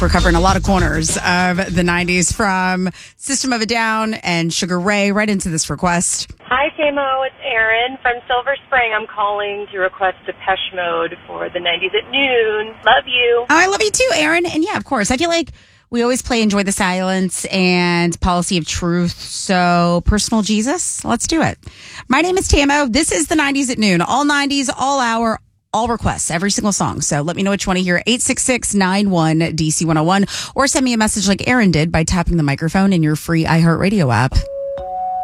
We're covering a lot of corners of the 90s, from System of a Down and Sugar Ray right into this request. Hi, Tamo. It's Erin from Silver Spring. I'm calling to request Depeche Mode for the 90s at noon. Love you. Oh, I love you too, Erin. And yeah, of course. I feel like we always play Enjoy the Silence and Policy of Truth. So, Personal Jesus, let's do it. My name is Tamo. This is the 90s at noon. All 90s, all hour, all requests, every single song. So let me know what you want to hear. 866-91-DC101, or send me a message like Erin did by tapping the microphone in your free iHeartRadio app.